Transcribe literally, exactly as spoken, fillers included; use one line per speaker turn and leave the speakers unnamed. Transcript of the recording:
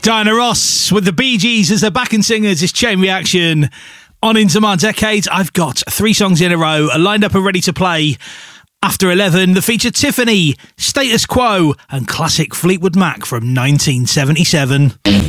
Diana Ross with the Bee Gees as their backing singers. It's Chain Reaction on Into My Decades. I've got three songs in a row lined up and ready to play after eleven. The feature Tiffany, Status Quo and classic Fleetwood Mac from nineteen seventy-seven.